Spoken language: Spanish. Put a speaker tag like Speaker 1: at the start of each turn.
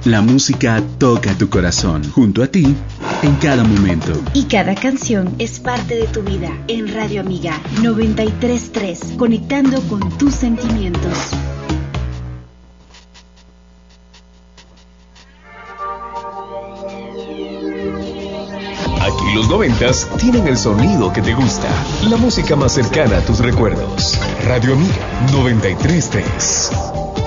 Speaker 1: La música toca tu corazón, junto a ti, en cada momento.
Speaker 2: Y cada canción es parte de tu vida. En Radio Amiga 93.3, conectando con tus sentimientos.
Speaker 3: Aquí los 90s tienen el sonido que te gusta, la música más cercana a tus recuerdos. Radio Amiga 93.3.